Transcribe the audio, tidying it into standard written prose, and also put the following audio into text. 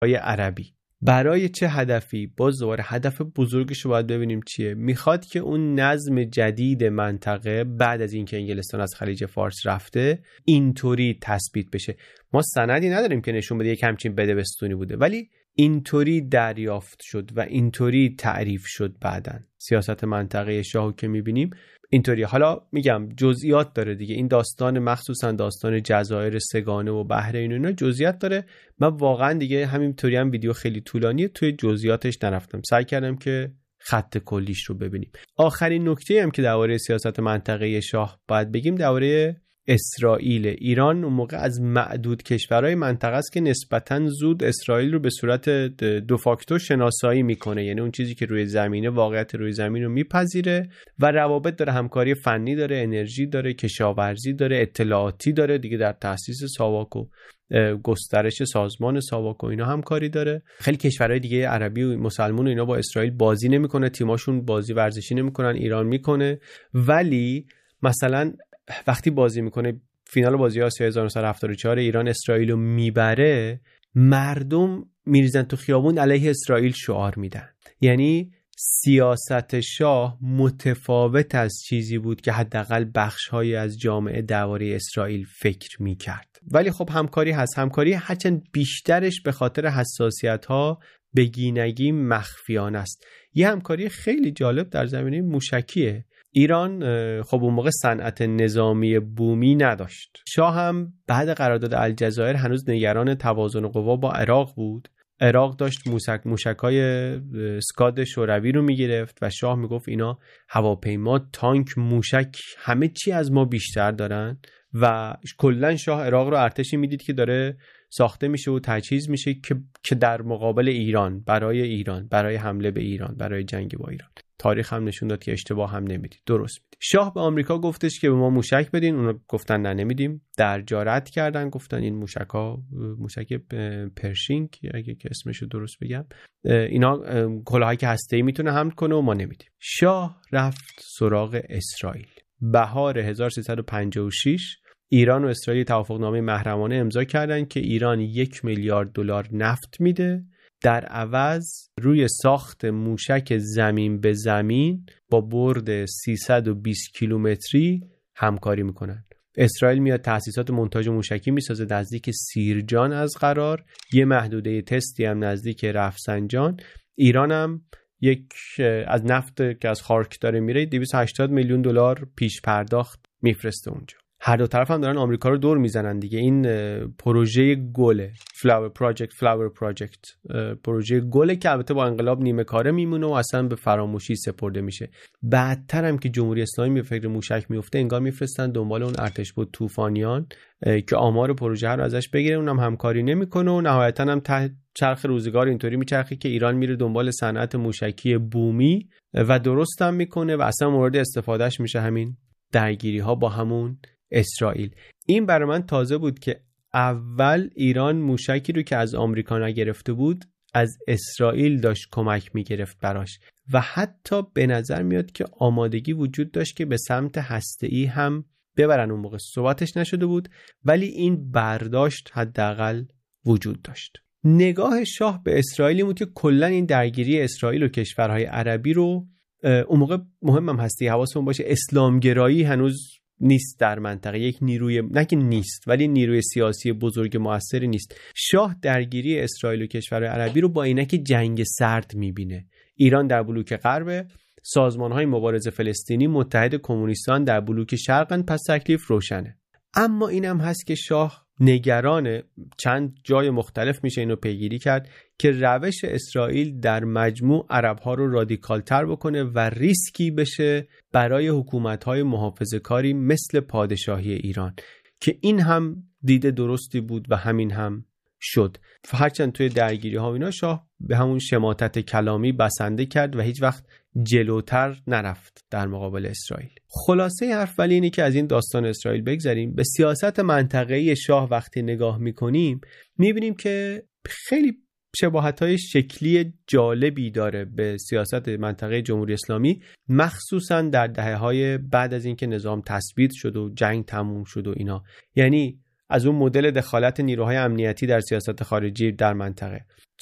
کشورهای عربی. برای چه هدفی؟ باز دوباره هدف بزرگش رو باید ببینیم چیه. میخواد که اون نظم جدید منطقه بعد از اینکه انگلستان از خلیج فارس رفته اینطوری تثبیت بشه. ما سندی نداریم که نشون بده یک همچین بدبستونی بوده، ولی اینطوری دریافت شد و اینطوری تعریف شد. بعدن سیاست منطقه شاهو که میبینیم اینطوری. حالا میگم جزئیات داره دیگه این داستان، مخصوصا داستان جزایر سگانه و بحرین و اینا جزئیات داره. من واقعا دیگه همینطوری هم ویدیو خیلی طولانیه، توی جزئیاتش نرفتم، سعی کردم که خط کلیش رو ببینیم. آخرین نکته هم که درباره سیاست منطقه شاه باید بگیم درباره اسرائیل. ایران اون موقع از معدود کشورهای منطقه است که نسبتاً زود اسرائیل رو به صورت دو فاکتور شناسایی میکنه، یعنی اون چیزی که روی زمینه، واقعیت روی زمین رو میپذیره و روابط داره، همکاری فنی داره، انرژی داره، کشاورزی داره، اطلاعاتی داره دیگه، در تأسیس ساواک و گسترش سازمان ساواک و اینا همکاری داره. خیلی کشورهای دیگه عربی و مسلمان و اینا با اسرائیل بازی نمیکنه، تیماشون بازی ورزشی نمیکنن، ایران میکنه. ولی مثلا وقتی بازی میکنه فینال بازی آسیا 1974 ایران اسرائیل رو میبره، مردم میریزن تو خیابون علیه اسرائیل شعار میدن. یعنی سیاست شاه متفاوت از چیزی بود که حداقل بخش‌هایی از جامعه درباره اسرائیل فکر میکرد. ولی خب همکاری هست، همکاری هرچند بیشترش به خاطر حساسیت‌ها بگینگی مخفیانه است. یه همکاری خیلی جالب در زمینه موشکیه. ایران خب اون موقع صنعت نظامی بومی نداشت. شاه هم بعد قرارداد الجزایر هنوز نگران توازن قوا با عراق بود. عراق داشت موشک‌های اسکاد شوروی رو میگرفت و شاه میگفت اینا هواپیما، تانک، موشک، همه چی از ما بیشتر دارن و کلا شاه عراق رو ارتشی میدید که داره ساخته میشه و تجهیز میشه که در مقابل ایران، برای حمله به ایران، برای جنگ با ایران. تاریخ هم نشون داد که اشتباه هم نمیدید، درست میدید. شاه به آمریکا گفتش که به ما موشک بدین، اونا گفتن نه نمیدیم. در جارت کردن، گفتن این موشک پرشینگ اگه که اسمشو درست بگم، اینا کلاهایی که هسته‌ای میتونه حمل کنه و ما نمیدیم. شاه رفت سراغ اسرائیل. بهار 1356 ایران و اسرائیل توافقنامه محرمانه امضا کردن که ایران 1 میلیارد دلار نفت میده، در عوض روی ساخت موشک زمین به زمین با برد 320 کیلومتری همکاری میکنن. اسرائیل میاد تأسیسات مونتاژ موشکی میسازه نزدیک سیرجان از قرار، یه محدوده تستی هم نزدیک رفسنجان. ایران هم یک از نفت که از خارک داره میره 280 میلیون دلار پیش پرداخت میفرسته اونجا. هر دو طرف هم دارن آمریکا رو دور میزنن دیگه. این پروژه گله، فلاور پروژکت پروژه گله که البته با انقلاب نیمه کاره میمونه و اصلا به فراموشی سپرده میشه. بعدتر هم که جمهوری اسلامی به فکر موشک میفته انگار میفرستن دنبال اون ارتشبد طوفانیان که آمار پروژه رو ازش بگیره، اونم همکاری نمیکنه و نهایتا هم چرخ روزگار اینطوری میچرخه که ایران میره دنبال صنعت موشکی بومی و درست هم میکنه و اصلا مورد استفادهش میشه همین درگیری ها با همون اسرائیل. این برای من تازه بود که اول ایران موشکی رو که از آمریکا نگرفته بود از اسرائیل داشت کمک میگرفت براش و حتی به نظر میاد که آمادگی وجود داشت که به سمت هسته‌ای هم ببرن. اون موقع صحبتش نشده بود ولی این برداشت حداقل وجود داشت. نگاه شاه به اسرائیلی بود که کلا این درگیری اسرائیل و کشورهای عربی رو اون موقع مهمم هستی حواسمون باشه اسلامگرایی هنوز نیست در منطقه، یک نیروی نه که نیست ولی نیروی سیاسی بزرگ موثری نیست. شاه درگیری اسرائیل و کشورهای عربی رو با عینک جنگ سرد میبینه. ایران در بلوک غرب، سازمان‌های مبارز فلسطینی متحد کمونیستان در بلوک شرقن، پس تکلیف روشنه. اما اینم هست که شاه نگران چند جای مختلف میشه اینو پیگیری کرد که روش اسرائیل در مجموع عرب‌ها رو رادیکال‌تر بکنه و ریسکی بشه برای حکومت‌های محافظه‌کاری مثل پادشاهی ایران، که این هم دید درستی بود و همین هم شد. هرچند توی درگیری‌ها اینا شاه به همون شماتت کلامی بسنده کرد و هیچ وقت جلوتر نرفت در مقابل اسرائیل. خلاصه حرف ولی اینه که از این داستان اسرائیل بگذریم. به سیاست منطقه‌ای شاه وقتی نگاه می‌کنیم می‌بینیم که خیلی شباهت‌های شکلی جالبی داره به سیاست منطقه جمهوری اسلامی، مخصوصاً در دهه‌های بعد از اینکه نظام تثبیت شد و جنگ تموم شد و اینا. یعنی از اون مدل دخالت نیروهای امنیتی در سیاست خارجی در منطقه.